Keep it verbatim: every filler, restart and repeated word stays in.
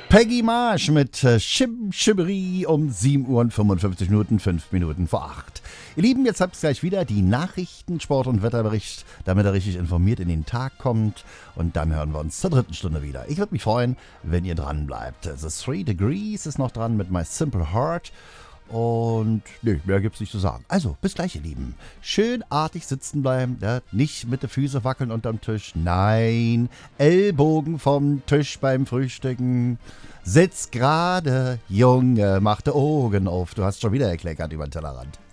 Peggy Marsch mit äh, Schim Schibbery um sieben Uhr und fünfundfünfzig Minuten, fünf Minuten vor acht. Ihr Lieben, jetzt habt ihr gleich wieder die Nachrichten, Sport- und Wetterbericht, damit er richtig informiert in den Tag kommt. Und dann hören wir uns zur dritten Stunde wieder. Ich würde mich freuen, wenn ihr dran bleibt. The Three Degrees ist noch dran mit My Simple Heart. Und nee, mehr gibt's nicht zu sagen. Also, bis gleich, ihr Lieben. Schön artig sitzen bleiben, ja? Nicht mit den Füßen wackeln unterm Tisch. Nein, Ellbogen vom Tisch beim Frühstücken. Sitz gerade, Junge, mach die Augen auf. Du hast schon wieder erkleckert über den Tellerrand.